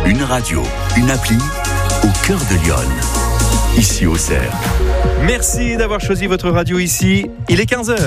Une radio, une appli, au cœur de Lyon. Ici au Cerf. Merci d'avoir choisi votre radio ici. Il est 15h.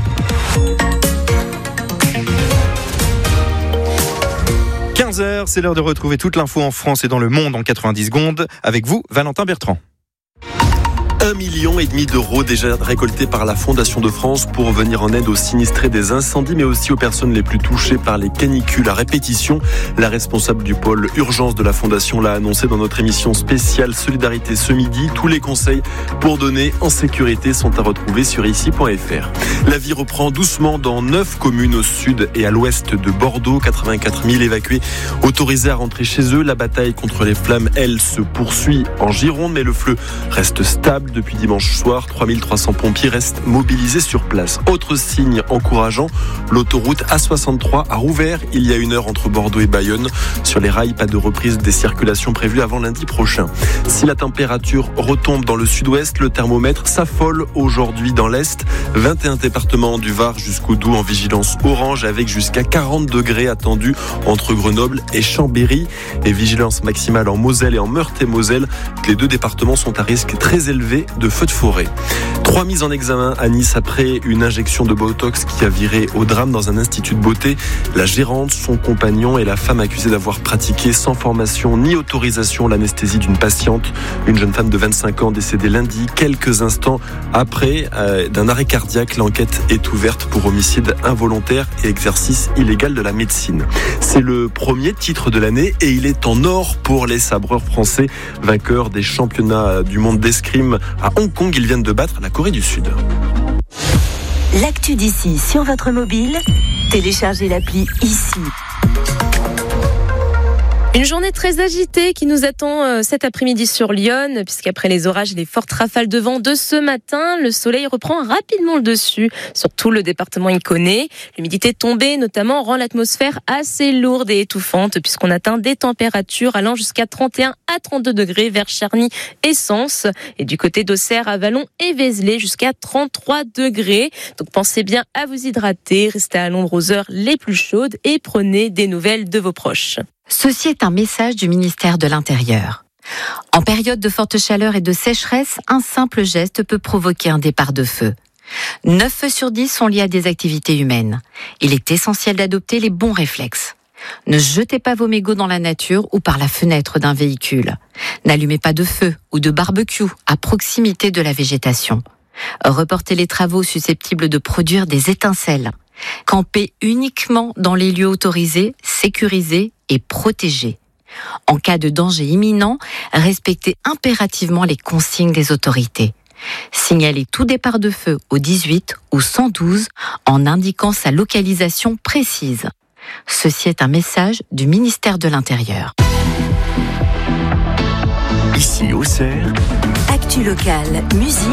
15h, c'est l'heure de retrouver toute l'info en France et dans le monde en 90 secondes. Avec vous, Valentin Bertrand. 1,5 million d'euros déjà récoltés par la Fondation de France pour venir en aide aux sinistrés des incendies, mais aussi aux personnes les plus touchées par les canicules à répétition. La responsable du pôle urgence de la Fondation l'a annoncé dans notre émission spéciale Solidarité ce midi. Tous les conseils pour donner en sécurité sont à retrouver sur ici.fr. La vie reprend doucement dans 9 communes au sud et à l'ouest de Bordeaux. 84 000 évacués autorisés à rentrer chez eux. La bataille contre les flammes, elle, se poursuit en Gironde, mais le feu reste stable. Depuis dimanche soir, 3300 pompiers restent mobilisés sur place. Autre signe encourageant, l'autoroute A63 a rouvert il y a 1 heure entre Bordeaux et Bayonne. Sur les rails, pas de reprise des circulations prévues avant lundi prochain. Si la température retombe dans le sud-ouest, le thermomètre s'affole aujourd'hui dans l'est. 21 départements du Var jusqu'au Doubs en vigilance orange avec jusqu'à 40 degrés attendus entre Grenoble et Chambéry. Et vigilance maximale en Moselle et en Meurthe-et-Moselle. Les 2 départements sont à risque très élevé de feux de forêt. 3 mises en examen à Nice après une injection de Botox qui a viré au drame dans un institut de beauté. La gérante, son compagnon et la femme accusée d'avoir pratiqué sans formation ni autorisation l'anesthésie d'une patiente. Une jeune femme de 25 ans décédée lundi, quelques instants après d'un arrêt cardiaque. L'enquête est ouverte pour homicide involontaire et exercice illégal de la médecine. C'est le premier titre de l'année et il est en or pour les sabreurs français, vainqueurs des championnats du monde d'escrime à Hong Kong. Ils viennent de battre la Corée du Sud. L'actu d'ici sur votre mobile, téléchargez l'appli ici. Une journée très agitée qui nous attend cet après-midi sur Lyon, puisqu'après les orages et les fortes rafales de vent de ce matin, le soleil reprend rapidement le dessus sur tout le département iconais. L'humidité tombée notamment rend l'atmosphère assez lourde et étouffante, puisqu'on atteint des températures allant jusqu'à 31 à 32 degrés vers Charny et Sens. Et du côté d'Auxerre, à Vallon et Vézelay, jusqu'à 33 degrés. Donc pensez bien à vous hydrater, restez à l'ombre aux heures les plus chaudes et prenez des nouvelles de vos proches. Ceci est un message du ministère de l'Intérieur. En période de forte chaleur et de sécheresse, un simple geste peut provoquer un départ de feu. 9 feux sur 10 sont liés à des activités humaines. Il est essentiel d'adopter les bons réflexes. Ne jetez pas vos mégots dans la nature ou par la fenêtre d'un véhicule. N'allumez pas de feu ou de barbecue à proximité de la végétation. Reportez les travaux susceptibles de produire des étincelles. Campez uniquement dans les lieux autorisés, sécurisés et protégés. En cas de danger imminent, respectez impérativement les consignes des autorités. Signalez tout départ de feu au 18 ou 112 en indiquant sa localisation précise. Ceci est un message du ministère de l'Intérieur. Ici au Cerf. Actu locale, musique.